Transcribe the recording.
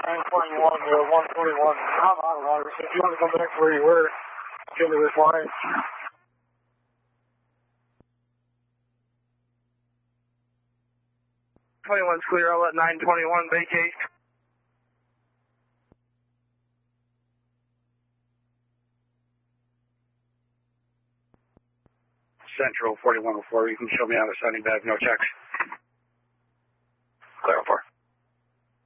921 to 141. I'm out of water, so if you want to come back to where you were, give me this line. 21's clear, I'll let 921 vacate. Central 4104, you can show me out of sending back, no checks.